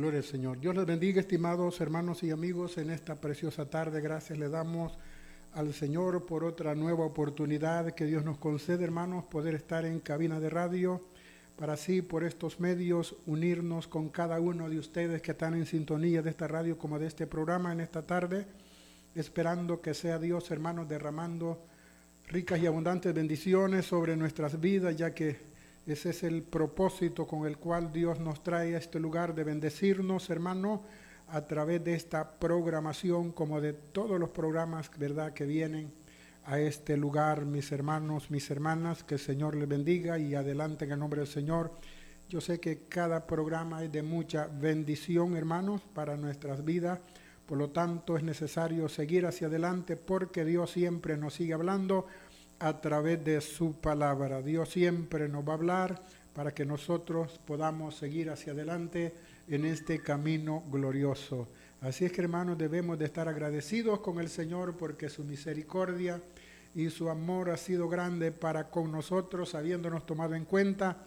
Gloria al Señor. Dios les bendiga, estimados hermanos y amigos, en esta preciosa tarde. Gracias le damos al Señor por otra nueva oportunidad que Dios nos concede, hermanos, poder estar en cabina de radio, para así por estos medios unirnos con cada uno de ustedes que están en sintonía de esta radio como de este programa en esta tarde, esperando que sea Dios, hermanos, derramando ricas y abundantes bendiciones sobre nuestras vidas, ya que ese es el propósito con el cual Dios nos trae a este lugar de bendecirnos, hermano, a través de esta programación, como de todos los programas, ¿verdad?, que vienen a este lugar, mis hermanos, mis hermanas, que el Señor les bendiga y adelante en el nombre del Señor. Yo sé que cada programa es de mucha bendición, hermanos, para nuestras vidas, por lo tanto es necesario seguir hacia adelante porque Dios siempre nos sigue hablando a través de su palabra. Dios siempre nos va a hablar para que nosotros podamos seguir hacia adelante en este camino glorioso. Así es que, hermanos, debemos de estar agradecidos con el Señor porque su misericordia y su amor ha sido grande para con nosotros, habiéndonos tomado en cuenta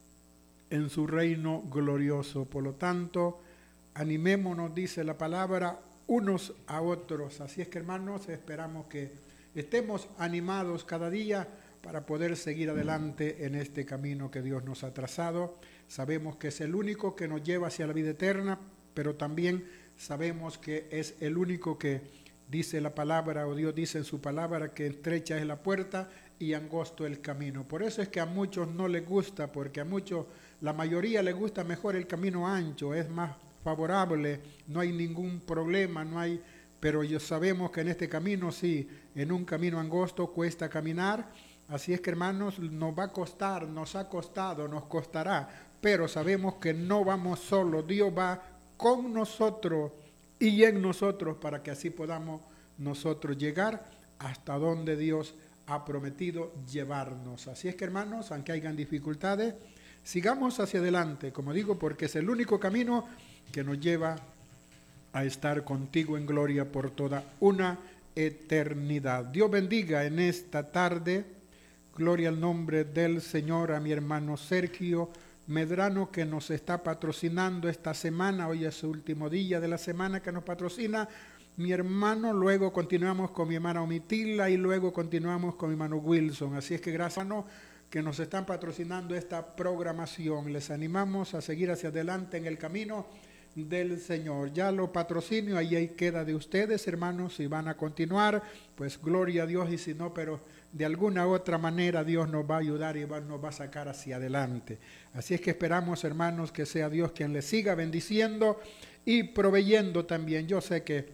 en su reino glorioso. Por lo tanto, animémonos, dice la palabra, unos a otros. Así es que, hermanos, esperamos que estemos animados cada día para poder seguir adelante en este camino que Dios nos ha trazado. Sabemos que es el único que nos lleva hacia la vida eterna, pero también sabemos que es el único que dice la palabra, o Dios dice en su palabra, que estrecha es la puerta y angosto el camino. Por eso es que a muchos no les gusta, porque a muchos, la mayoría les gusta mejor el camino ancho, es más favorable, no hay ningún problema, no hay. Pero ya sabemos que en este camino, sí, en un camino angosto cuesta caminar. Así es que, hermanos, nos va a costar, nos ha costado, nos costará. Pero sabemos que no vamos solos. Dios va con nosotros y en nosotros para que así podamos nosotros llegar hasta donde Dios ha prometido llevarnos. Así es que, hermanos, aunque hayan dificultades, sigamos hacia adelante, como digo, porque es el único camino que nos lleva a estar contigo en gloria por toda una eternidad. Dios bendiga en esta tarde, gloria al nombre del Señor, a mi hermano Sergio Medrano, que nos está patrocinando esta semana. Hoy es su último día de la semana que nos patrocina mi hermano. Luego continuamos con mi hermana Omitila y luego continuamos con mi hermano Wilson. Así es que gracias, hermano, que nos están patrocinando esta programación. Les animamos a seguir hacia adelante en el camino del Señor. Ya lo patrocinio ahí queda de ustedes, hermanos. Si van a continuar, pues gloria a Dios, y si no, pero de alguna u otra manera Dios nos va a ayudar y nos va a sacar hacia adelante. Así es que esperamos, hermanos, que sea Dios quien les siga bendiciendo y proveyendo también. Yo sé que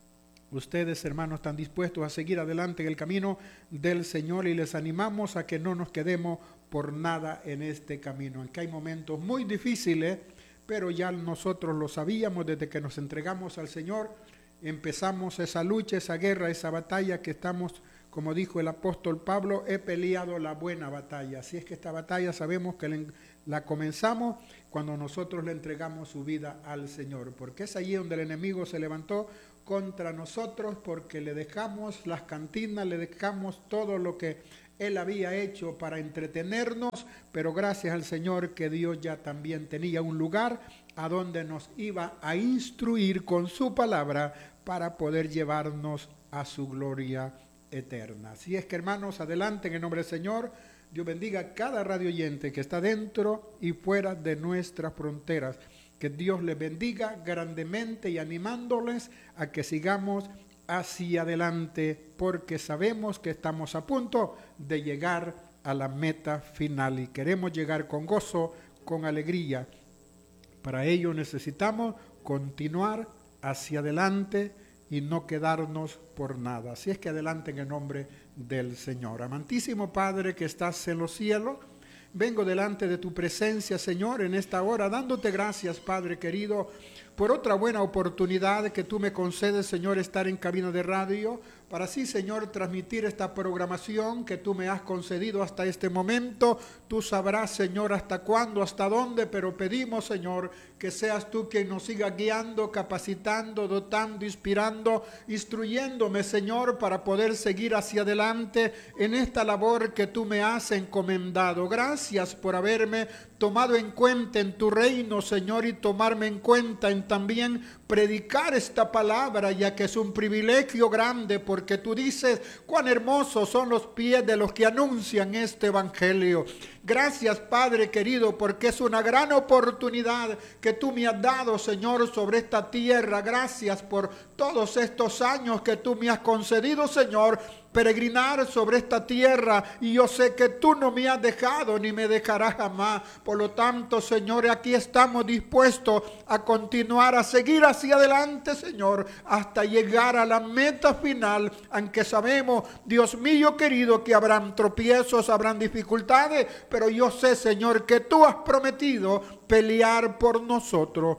ustedes, hermanos, están dispuestos a seguir adelante en el camino del Señor y les animamos a que no nos quedemos por nada en este camino. Aunque hay momentos muy difíciles, pero ya nosotros lo sabíamos desde que nos entregamos al Señor. Empezamos esa lucha, esa guerra, esa batalla que estamos, como dijo el apóstol Pablo, he peleado la buena batalla. Así es que esta batalla sabemos que la comenzamos cuando nosotros le entregamos su vida al Señor, porque es allí donde el enemigo se levantó contra nosotros, porque le dejamos las cantinas, le dejamos todo lo que Él había hecho para entretenernos, pero gracias al Señor que Dios ya también tenía un lugar a donde nos iba a instruir con su palabra para poder llevarnos a su gloria eterna. Así es que, hermanos, adelante en el nombre del Señor. Dios bendiga a cada radio oyente que está dentro y fuera de nuestras fronteras. Que Dios les bendiga grandemente y animándoles a que sigamos hacia adelante, porque sabemos que estamos a punto de llegar a la meta final y queremos llegar con gozo, con alegría. Para ello necesitamos continuar hacia adelante y no quedarnos por nada. Así es que adelante en el nombre del Señor. Amantísimo Padre que estás en los cielos, vengo delante de tu presencia, Señor, en esta hora, dándote gracias, Padre querido, por otra buena oportunidad que tú me concedes, Señor, estar en cabina de radio, para así, Señor, transmitir esta programación que tú me has concedido hasta este momento. Tú sabrás, Señor, hasta cuándo, hasta dónde, pero pedimos, Señor, que seas tú quien nos siga guiando, capacitando, dotando, inspirando, instruyéndome, Señor, para poder seguir hacia adelante en esta labor que tú me has encomendado. Gracias por haberme tomado en cuenta en tu reino, Señor, y tomarme en cuenta en también predicar esta palabra, ya que es un privilegio grande, porque tú dices cuán hermosos son los pies de los que anuncian este evangelio. Gracias, Padre querido, porque es una gran oportunidad que tú me has dado, Señor, sobre esta tierra. Gracias por todos estos años que tú me has concedido, Señor, peregrinar sobre esta tierra, y yo sé que tú no me has dejado ni me dejarás jamás. Por lo tanto, Señor, aquí estamos dispuestos a continuar, a seguir hacia adelante, Señor, hasta llegar a la meta final, aunque sabemos, Dios mío querido, que habrán tropiezos, habrán dificultades, pero yo sé, Señor, que tú has prometido pelear por nosotros.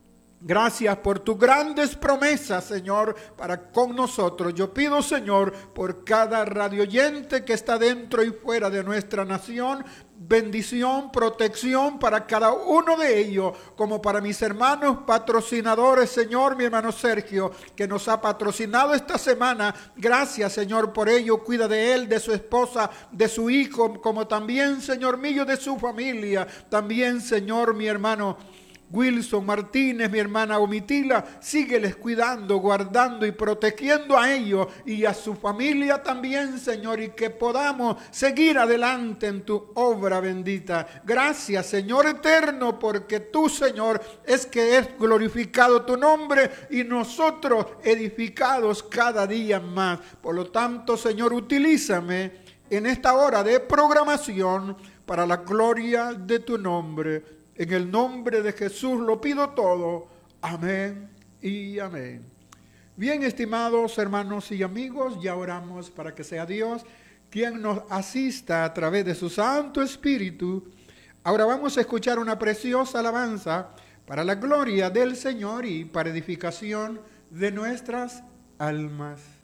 Gracias por tus grandes promesas, Señor, para con nosotros. Yo pido, Señor, por cada radioyente que está dentro y fuera de nuestra nación, bendición, protección para cada uno de ellos, como para mis hermanos patrocinadores, Señor, mi hermano Sergio, que nos ha patrocinado esta semana. Gracias, Señor, por ello. Cuida de él, de su esposa, de su hijo, como también, Señor mío, de su familia. También, Señor, mi hermano Wilson Martínez, mi hermana Omitila, sígueles cuidando, guardando y protegiendo a ellos y a su familia también, Señor, y que podamos seguir adelante en tu obra bendita. Gracias, Señor eterno, porque tú, Señor, es que es glorificado tu nombre y nosotros edificados cada día más. Por lo tanto, Señor, utilízame en esta hora de programación para la gloria de tu nombre. En el nombre de Jesús lo pido todo. Amén y amén. Bien, estimados hermanos y amigos, ya oramos para que sea Dios quien nos asista a través de su Santo Espíritu. Ahora vamos a escuchar una preciosa alabanza para la gloria del Señor y para edificación de nuestras almas.